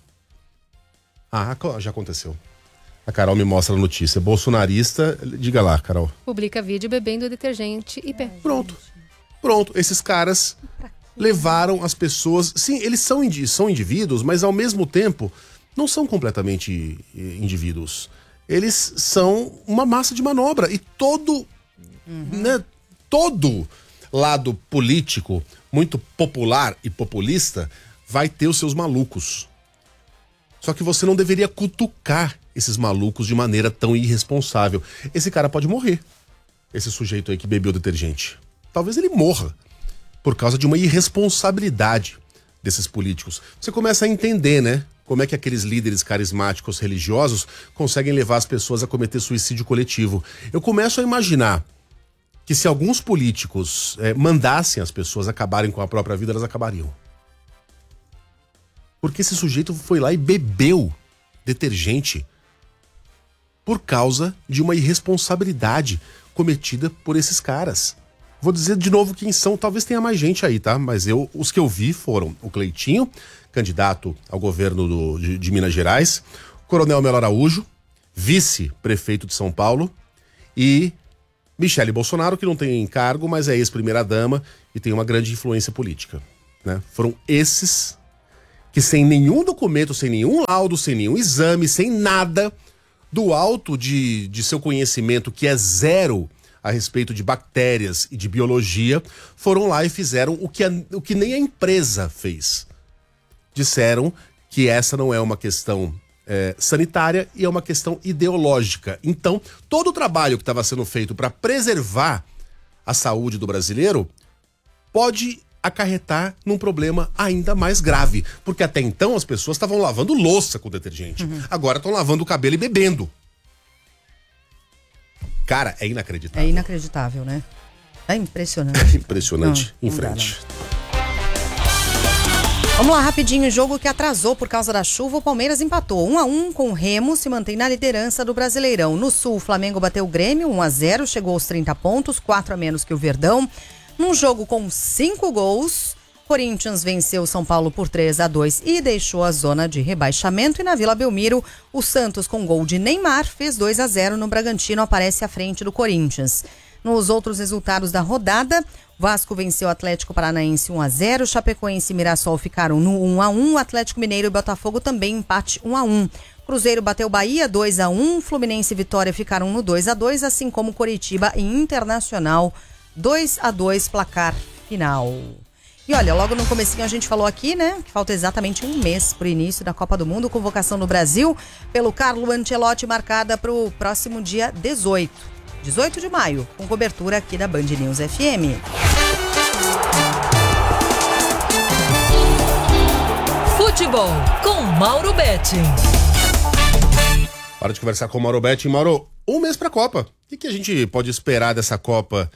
Já aconteceu. A Carol me mostra a notícia. Bolsonarista, diga lá, Carol. Publica vídeo bebendo detergente IP. Pronto. Esses caras levaram as pessoas... Sim, eles são indivíduos, mas ao mesmo tempo não são completamente indivíduos. Eles são uma massa de manobra. E todo lado político muito popular e populista vai ter os seus malucos. Só que você não deveria cutucar esses malucos de maneira tão irresponsável. Esse cara pode morrer. Esse sujeito aí que bebeu detergente. Talvez ele morra por causa de uma irresponsabilidade desses políticos. Você começa a entender, né? Como é que aqueles líderes carismáticos religiosos conseguem levar as pessoas a cometer suicídio coletivo. Eu começo a imaginar que se alguns políticos mandassem as pessoas acabarem com a própria vida, elas acabariam. Porque esse sujeito foi lá e bebeu detergente por causa de uma irresponsabilidade cometida por esses caras. Vou dizer de novo quem são, talvez tenha mais gente aí, tá? Mas os que eu vi foram o Cleitinho, candidato ao governo de Minas Gerais, Coronel Melo Araújo, vice-prefeito de São Paulo, e Michele Bolsonaro, que não tem cargo, mas é ex-primeira-dama e tem uma grande influência política, né? Foram esses que, sem nenhum documento, sem nenhum laudo, sem nenhum exame, sem nada, do alto de seu conhecimento, que é zero a respeito de bactérias e de biologia, foram lá e fizeram o que nem a empresa fez. Disseram que essa não é uma questão sanitária e é uma questão ideológica. Então, todo o trabalho que estava sendo feito para preservar a saúde do brasileiro pode acarretar num problema ainda mais grave. Porque até então as pessoas estavam lavando louça com detergente. Agora estão lavando o cabelo e bebendo. Cara, é inacreditável. É inacreditável, né? É impressionante. Impressionante. Em frente. Vamos lá, rapidinho. Jogo que atrasou por causa da chuva, o Palmeiras empatou 1-1 com o Remo, se mantém na liderança do Brasileirão. No Sul, o Flamengo bateu o Grêmio 1-0, chegou aos 30 pontos, 4 a menos que o Verdão. Num jogo com 5 gols, Corinthians venceu o São Paulo por 3-2 e deixou a zona de rebaixamento. E na Vila Belmiro, o Santos, com gol de Neymar, fez 2-0 no Bragantino, aparece à frente do Corinthians. Nos outros resultados da rodada, Vasco venceu o Atlético Paranaense 1-0, Chapecoense e Mirassol ficaram no 1-1, Atlético Mineiro e Botafogo também empate 1-1. Cruzeiro bateu Bahia 2-1, Fluminense e Vitória ficaram no 2-2, assim como Coritiba e Internacional 2-2 placar final. E olha, logo no comecinho a gente falou aqui, né, que falta exatamente um mês para o início da Copa do Mundo, convocação no Brasil pelo Carlo Ancelotti marcada para o próximo dia 18 de maio, com cobertura aqui da Band News FM. Futebol com Mauro Betting. Hora de conversar com o Mauro Betting. Mauro, um mês para a Copa. O que a gente pode esperar dessa Copa,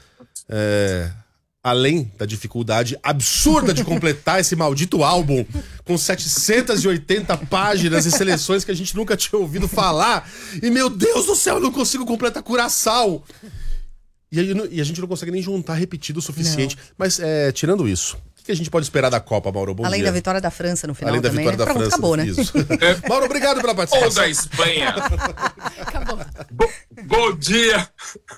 além da dificuldade absurda de completar esse maldito álbum com 780 páginas e seleções que a gente nunca tinha ouvido falar? E, meu Deus do céu, eu não consigo completar Curaçao. E a gente não consegue nem juntar repetido o suficiente. Não. Mas, tirando isso, o que a gente pode esperar da Copa, Mauro? Bom Além dia. da vitória da França no final. Além da também, vitória da França. Acabou, né? Isso. Mauro, obrigado pela participação. Ou da Espanha. Acabou. Bom dia.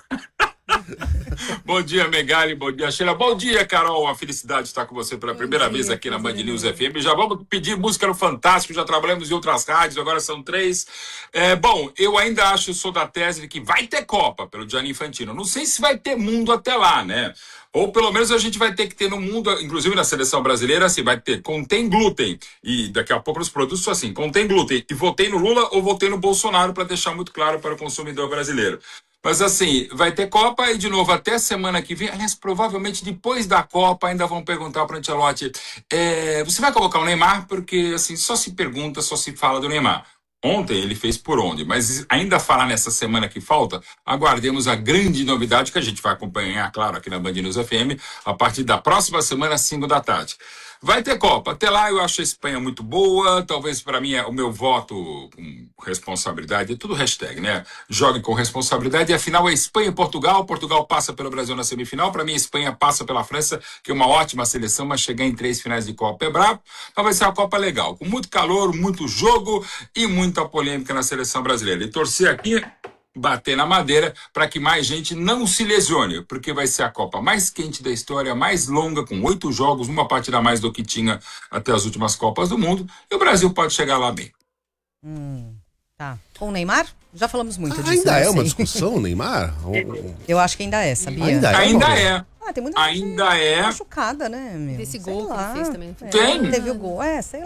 Bom dia, Megali, bom dia, Sheila, bom dia, Carol, uma felicidade estar com você pela primeira vez aqui na Band News FM. Já vamos pedir música no Fantástico, já trabalhamos em outras rádios, agora são 3. Bom, eu ainda acho, eu sou da tese de que vai ter Copa pelo Gianni Infantino. Não sei se vai ter mundo até lá, né? Ou pelo menos a gente vai ter que ter no mundo, inclusive na seleção brasileira, assim, vai ter, contém glúten. E daqui a pouco nos produtos são assim, contém glúten. E votei no Lula ou votei no Bolsonaro, para deixar muito claro para o consumidor brasileiro. Mas assim, vai ter Copa e de novo até semana que vem, aliás, provavelmente depois da Copa ainda vão perguntar para o Ancelotti, você vai colocar o Neymar? Porque assim, só se pergunta, só se fala do Neymar. Ontem ele fez por onde, mas ainda falar nessa semana que falta, aguardemos a grande novidade que a gente vai acompanhar, claro, aqui na Band News FM, a partir da próxima semana, às 5 da tarde. Vai ter Copa. Até lá eu acho a Espanha muito boa. Talvez para mim o meu voto com responsabilidade, é tudo hashtag, né? Jogue com responsabilidade. E afinal é Espanha e Portugal. Portugal passa pelo Brasil na semifinal. Para mim a Espanha passa pela França, que é uma ótima seleção, mas chegar em 3 finais de Copa é brabo. Então vai ser uma Copa legal, com muito calor, muito jogo e muita polêmica na seleção brasileira. E torcer aqui, bater na madeira para que mais gente não se lesione, porque vai ser a Copa mais quente da história, mais longa, com 8 jogos, uma partida a mais do que tinha até as últimas Copas do Mundo, e o Brasil pode chegar lá bem. Tá. Com o Neymar? Já falamos muito disso. Ainda é uma discussão, Neymar? Eu acho que ainda é, sabia? Ainda é. Tem muita gente machucada, né, meu? Desse gol que ele fez também. Tem. Teve o gol, sei lá.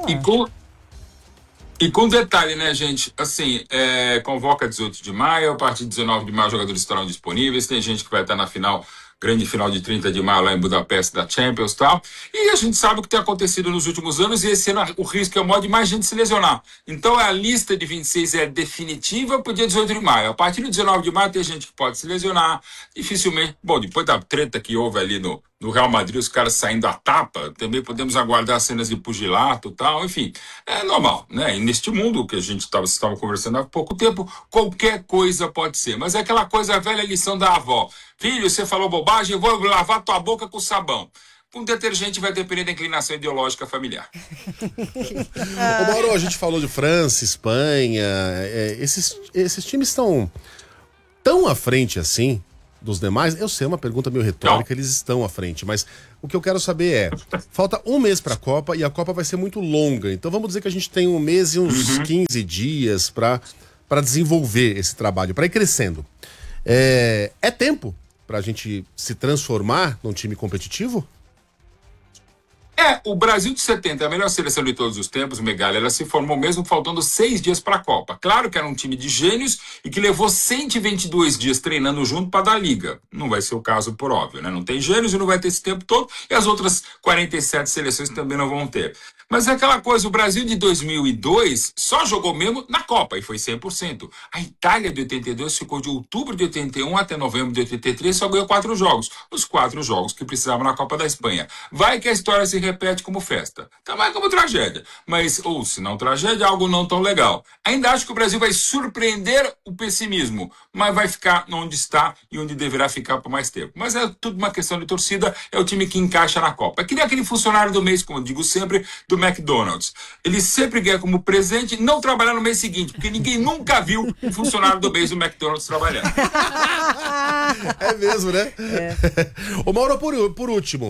E com detalhe, né, gente, assim, convoca 18 de maio, a partir de 19 de maio os jogadores estarão disponíveis, tem gente que vai estar na final grande final de 30 de maio lá em Budapeste da Champions e tal. E a gente sabe o que tem acontecido nos últimos anos e esse ano o risco é maior de mais gente se lesionar. Então a lista de 26 é definitiva para o dia 18 de maio. A partir do 19 de maio tem gente que pode se lesionar, dificilmente. Bom, depois da treta que houve ali no Real Madrid, os caras saindo à tapa, também podemos aguardar cenas de pugilato e tal, enfim, é normal, né? E neste mundo que a gente estava conversando há pouco tempo, qualquer coisa pode ser, mas é aquela coisa, a velha lição da avó: filho, você falou bobagem, eu vou lavar tua boca com sabão. Com detergente vai depender da inclinação ideológica familiar. Ô Mauro, a gente falou de França, Espanha, esses times estão tão à frente assim dos demais. Eu sei, é uma pergunta meio retórica, eles estão à frente, mas o que eu quero saber é, falta um mês para a Copa e a Copa vai ser muito longa, então vamos dizer que a gente tem um mês e uns 15 dias para desenvolver esse trabalho, para ir crescendo. É tempo para a gente se transformar num time competitivo? O Brasil de 70 é a melhor seleção de todos os tempos, Megali. Ela se formou mesmo faltando 6 dias para a Copa. Claro que era um time de gênios e que levou 122 dias treinando junto para dar liga. Não vai ser o caso, por óbvio, né? Não tem gênios e não vai ter esse tempo todo, e as outras 47 seleções também não vão ter. Mas é aquela coisa, o Brasil de 2002 só jogou mesmo na Copa, e foi 100%. A Itália de 82 ficou de outubro de 81 até novembro de 83, só ganhou 4 jogos. Os 4 jogos que precisavam na Copa da Espanha. Vai que a história se repete como festa. Também como tragédia. Mas, ou se não tragédia, algo não tão legal. Ainda acho que o Brasil vai surpreender o pessimismo, mas vai ficar onde está e onde deverá ficar por mais tempo. Mas é tudo uma questão de torcida, é o time que encaixa na Copa. É que nem aquele funcionário do mês, como eu digo sempre, do McDonald's. Ele sempre ganha como presente não trabalhar no mês seguinte, porque ninguém nunca viu um funcionário do mês do McDonald's trabalhando. É mesmo, né? Ô Mauro, por último,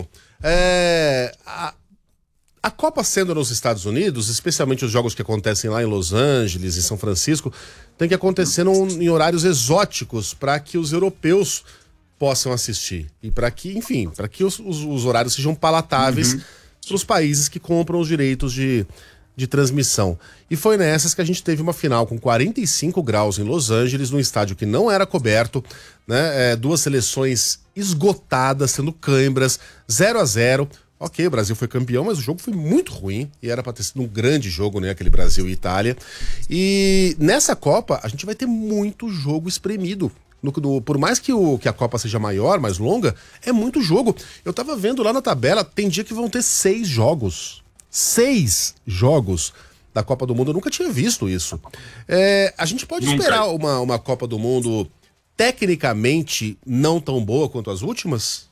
a Copa sendo nos Estados Unidos, especialmente os jogos que acontecem lá em Los Angeles e São Francisco, tem que acontecer em horários exóticos para que os europeus possam assistir. E para que, enfim, para que os horários sejam palatáveis para os países que compram os direitos de transmissão. E foi nessas que a gente teve uma final com 45 graus em Los Angeles, num estádio que não era coberto, né? 2 seleções esgotadas, sendo cãibras, 0-0. Ok, o Brasil foi campeão, mas o jogo foi muito ruim e era para ter sido um grande jogo, né? Aquele Brasil e Itália. E nessa Copa a gente vai ter muito jogo espremido. Por mais que a Copa seja maior, mais longa, é muito jogo. Eu tava vendo lá na tabela, tem dia que vão ter 6 jogos. 6 jogos da Copa do Mundo. Eu nunca tinha visto isso. A gente pode esperar uma Copa do Mundo tecnicamente não tão boa quanto as últimas?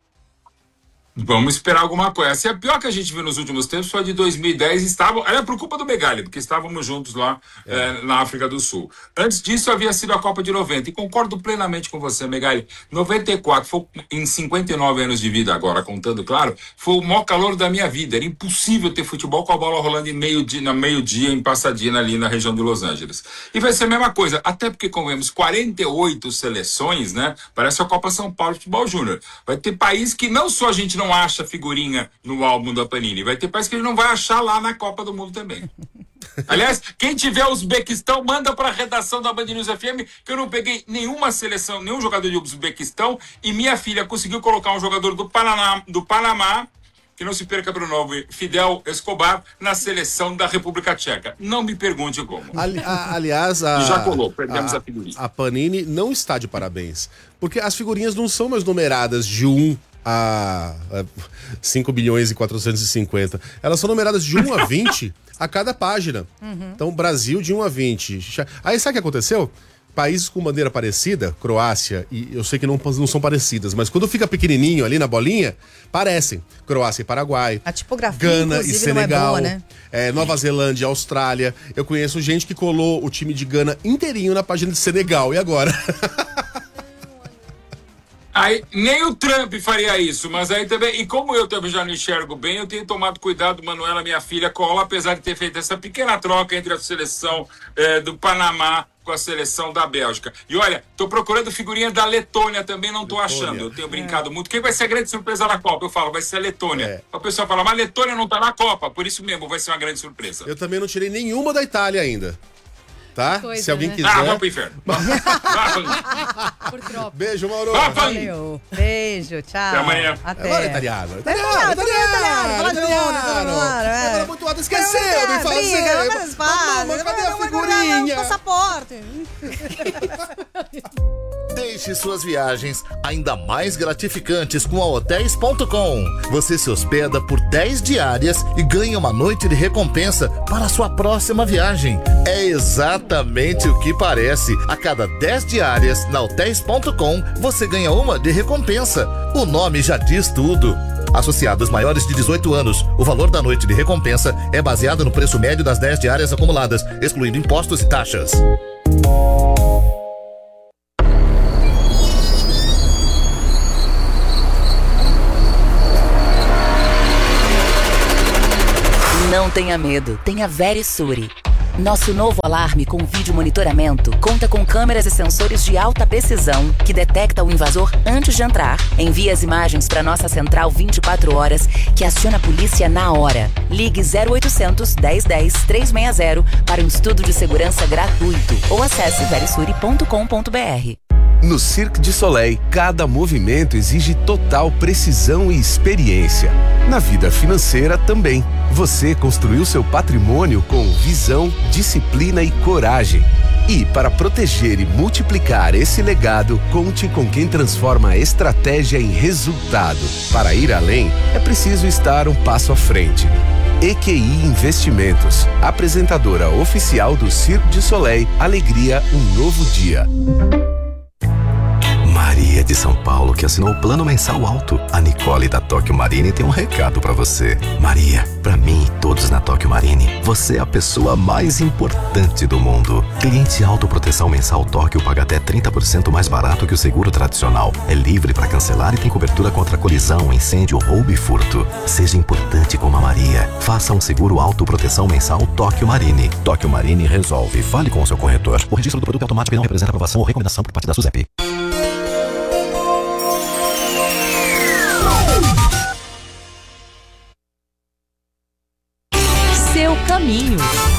Vamos esperar alguma coisa. Essa é a pior que a gente viu nos últimos tempos, foi a de 2010. Era por culpa do Megali, porque estávamos juntos lá na África do Sul. Antes disso, havia sido a Copa de 90. E concordo plenamente com você, Megali. 94, foi em 59 anos de vida agora, contando, claro, foi o maior calor da minha vida. Era impossível ter futebol com a bola rolando no meio-dia em Pasadena, ali na região de Los Angeles. E vai ser a mesma coisa, até porque, como vemos, 48 seleções, né? Parece a Copa São Paulo de Futebol Júnior. Vai ter país que não só a gente não acha figurinha no álbum da Panini, vai ter país que ele não vai achar lá na Copa do Mundo também. Aliás, quem tiver Uzbequistão, manda para a redação da Band News FM, que eu não peguei nenhuma seleção, nenhum jogador de Uzbequistão, e minha filha conseguiu colocar um jogador do Panamá, que não se perca para o nome, Fidel Escobar, na seleção da República Tcheca. Não me pergunte como. Aliás, já colou, perdemos a figurinha. A Panini não está de parabéns, porque as figurinhas não são mais numeradas de 1 a 5 bilhões e 450. Elas são numeradas de 1 a 20 a cada página. Então, Brasil de 1 a 20. Aí sabe o que aconteceu? Países com bandeira parecida, Croácia, e eu sei que não são parecidas, mas quando fica pequenininho ali na bolinha, parecem. Croácia e Paraguai, a tipografia, Gana e Senegal, não é boa, né? Nova Zelândia e Austrália. Eu conheço gente que colou o time de Gana inteirinho na página de Senegal. E agora? Aí, nem o Trump faria isso, mas aí também, e como eu também já não enxergo bem, eu tenho tomado cuidado, Manuela, minha filha, cola, apesar de ter feito essa pequena troca entre a seleção do Panamá com a seleção da Bélgica. E olha, tô procurando figurinha da Letônia também, não tô achando. Eu tenho brincado muito. Quem vai ser a grande surpresa na Copa? Eu falo, vai ser a Letônia. O pessoal fala, mas a Letônia não tá na Copa, por isso mesmo vai ser uma grande surpresa. Eu também não tirei nenhuma da Itália ainda. Tá? Coisa, se alguém né? quiser. Vamos pro inferno. Por tropa. Beijo, Mauro. Valeu. Beijo, tchau. Até amanhã. Até. Agora é italiano. Italiano. Fala junto, Agora muito alto. Esqueceu de fazer. Mas cadê a figurinha? Passaporte. Deixe suas viagens ainda mais gratificantes com a Hotéis.com. Você se hospeda por 10 diárias e ganha uma noite de recompensa para a sua próxima viagem. É exatamente o que parece. A cada 10 diárias na Hotéis.com, você ganha uma de recompensa. O nome já diz tudo. Associados maiores de 18 anos, o valor da noite de recompensa é baseado no preço médio das 10 diárias acumuladas, excluindo impostos e taxas. Não tenha medo, tenha Verisure. Nosso novo alarme com vídeo monitoramento conta com câmeras e sensores de alta precisão que detecta o invasor antes de entrar, envia as imagens para nossa central 24 horas, que aciona a polícia na hora. Ligue 0800 1010 360 para um estudo de segurança gratuito ou acesse verisure.com.br. No Cirque du Soleil, cada movimento exige total precisão e experiência. Na vida financeira também. Você construiu seu patrimônio com visão, disciplina e coragem. E para proteger e multiplicar esse legado, conte com quem transforma a estratégia em resultado. Para ir além, é preciso estar um passo à frente. EQI Investimentos, apresentadora oficial do Cirque du Soleil, alegria, um novo dia. Maria de São Paulo, que assinou o plano mensal alto. A Nicole da Tóquio Marine tem um recado pra você. Maria, pra mim e todos na Tóquio Marine, você é a pessoa mais importante do mundo. Cliente autoproteção mensal Tóquio paga até 30% mais barato que o seguro tradicional. É livre pra cancelar e tem cobertura contra colisão, incêndio, roubo e furto. Seja importante como a Maria. Faça um seguro autoproteção mensal Tóquio Marine. Tóquio Marine resolve. Fale com o seu corretor. O registro do produto é automático e não representa aprovação ou recomendação por parte da SUSEP. Seu caminho.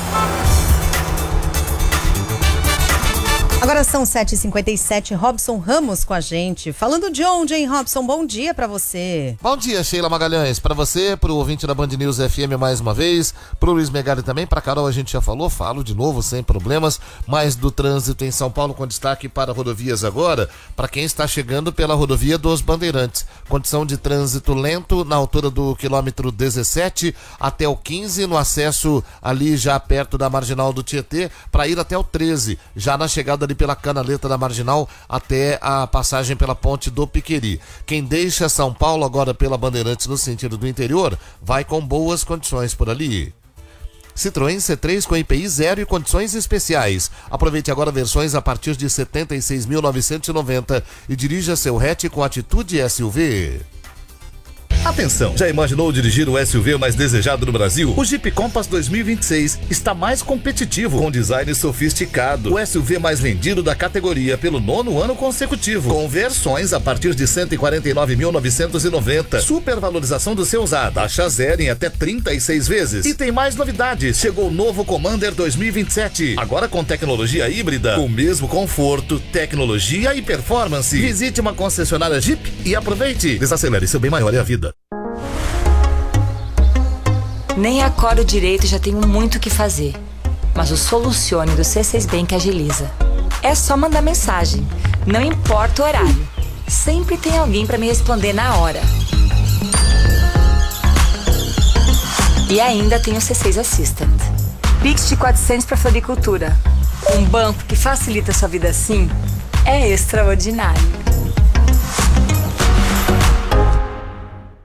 Agora são 7h57, Robson Ramos com a gente. Falando de onde, hein, Robson? Bom dia pra você. Bom dia, Sheila Magalhães. Pra você, pro ouvinte da Band News FM mais uma vez, pro Luiz Megali também, pra Carol a gente já falou, falo de novo, sem problemas, mais do trânsito em São Paulo com destaque para rodovias agora, pra quem está chegando pela rodovia dos Bandeirantes. Condição de trânsito lento na altura do quilômetro 17 até o 15, no acesso ali já perto da Marginal do Tietê, pra ir até o 13, já na chegada ali pela canaleta da Marginal até a passagem pela ponte do Piqueri. Quem deixa São Paulo agora pela Bandeirantes no sentido do interior, vai com boas condições por ali. Citroën C3 com IPI 0 e condições especiais. Aproveite agora versões a partir de R$ 76.990 e dirija seu hatch com atitude SUV. Atenção! Já imaginou dirigir o SUV mais desejado no Brasil? O Jeep Compass 2026 está mais competitivo, com design sofisticado. O SUV mais vendido da categoria pelo 9º ano consecutivo, com versões a partir de R$ 149.990. Supervalorização do seu usado, taxa zero em até 36 vezes. E tem mais novidades. Chegou o novo Commander 2027, agora com tecnologia híbrida, com o mesmo conforto, tecnologia e performance. Visite uma concessionária Jeep e aproveite. Desacelere, seu bem maior é a vida. Nem acordo direito e já tenho muito o que fazer. Mas o Solucione do C6 Bank agiliza. É só mandar mensagem. Não importa o horário. Sempre tem alguém para me responder na hora. E ainda tem o C6 Assistant. Pix de 400 para floricultura. Um banco que facilita sua vida assim é extraordinário.